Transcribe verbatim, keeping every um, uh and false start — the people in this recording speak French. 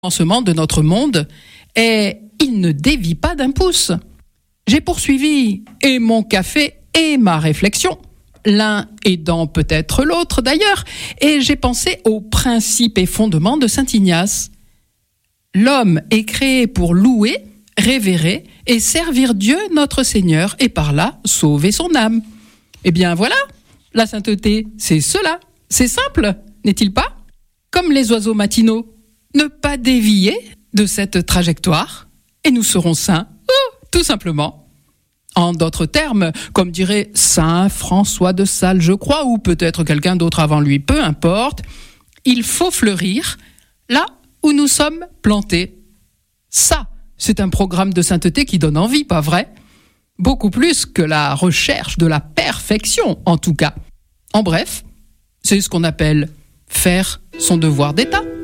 commencement de notre monde et il ne dévie pas d'un pouce. J'ai poursuivi et mon café et ma réflexion, l'un aidant peut-être l'autre d'ailleurs, et j'ai pensé aux principes et fondements de saint Ignace. L'homme est créé pour louer, révérer et servir Dieu notre Seigneur et par là sauver son âme. Eh bien voilà, la sainteté, c'est cela. C'est simple, n'est-il pas ? Comme les oiseaux matinaux, ne pas dévier de cette trajectoire et nous serons saints, oh, tout simplement. En d'autres termes, comme dirait saint François de Sales, je crois, ou peut-être quelqu'un d'autre avant lui, peu importe, il faut fleurir là où nous sommes plantés. Ça, c'est un programme de sainteté qui donne envie, pas vrai ? Beaucoup plus que la recherche de la perfection, en tout cas. En bref, c'est ce qu'on appelle faire son devoir d'État.